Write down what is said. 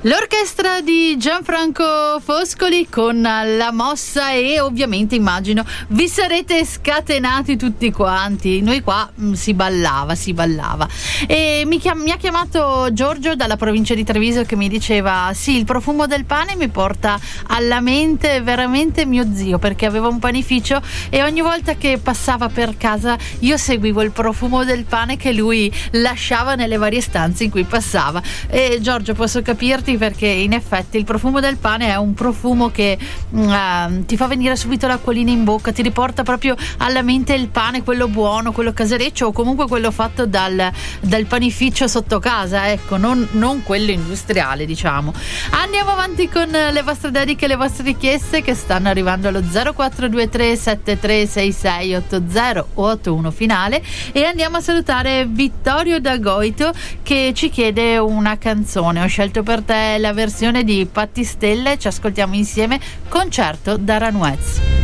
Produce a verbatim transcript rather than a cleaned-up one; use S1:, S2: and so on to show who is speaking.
S1: L'orchestra di Gianfranco Foscoli con La Mossa, e ovviamente immagino vi sarete scatenati tutti quanti. Noi qua mh, si ballava, si ballava. E mi, chiam- mi ha chiamato Giorgio dalla provincia di Treviso che mi diceva: sì, il profumo del pane mi porta alla mente veramente mio zio, perché aveva un panificio e ogni volta che passava per casa io seguivo il profumo del pane che lui lasciava nelle varie stanze in cui passava. E Giorgio, posso capirti, perché in effetti il profumo del pane è un profumo che uh, ti fa venire subito l'acquolina in bocca, ti riporta proprio alla mente il pane, quello buono, quello casereccio, o comunque quello fatto dal, dal panificio sotto casa, ecco, non, non quello industriale, diciamo. Andiamo avanti con le vostre dediche, le vostre richieste che stanno arrivando allo zero quattro due tre sette tre sei sei otto zero o ottantuno finale, e andiamo a salutare Vittorio da Goito che ci chiede una canzone. Ho scelto per te la versione di Patti Stella e ci ascoltiamo insieme Concerto da Ranuez.